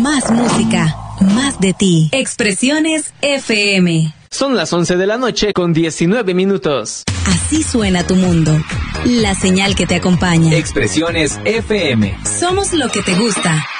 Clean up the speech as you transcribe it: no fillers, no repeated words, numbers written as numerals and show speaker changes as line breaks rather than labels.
Más música, más de ti. Expresiones FM.
Son las 11 de la noche con 19 minutos.
Así suena tu mundo. La señal que te acompaña.
Expresiones FM.
Somos lo que te gusta.